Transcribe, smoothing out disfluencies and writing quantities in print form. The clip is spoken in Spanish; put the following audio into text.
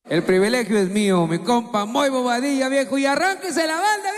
El privilegio es mío, mi compa Moy Bobadilla, viejo, y arránquese la banda.